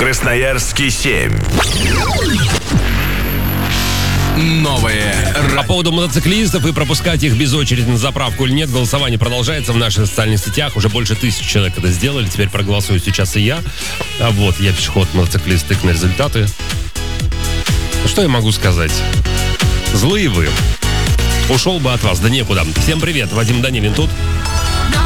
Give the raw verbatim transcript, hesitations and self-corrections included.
Красноярске семь. Новые. По поводу мотоциклистов и пропускать их без очереди на заправку или нет, голосование продолжается в наших социальных сетях. Уже больше тысячи человек это сделали. Теперь проголосую сейчас и я. А вот, я пешеход, мотоциклист, тык на результаты. Что я могу сказать? Злые вы. Ушел бы от вас, да некуда. Всем привет, Вадим Данилин тут.